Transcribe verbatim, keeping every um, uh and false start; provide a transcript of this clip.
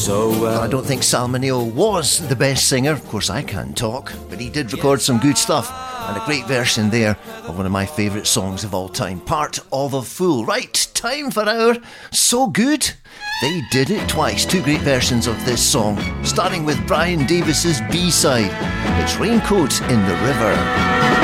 so well. I don't think Sal Mineo was the best singer. Of course, I can't talk, but he did record some good stuff, and a great version there of one of my favourite songs of all time, Part of a Fool. Right, time for our So Good They Did It Twice. Two great versions of this song, starting with Brian Davis's B-side. It's Raincoat in the River.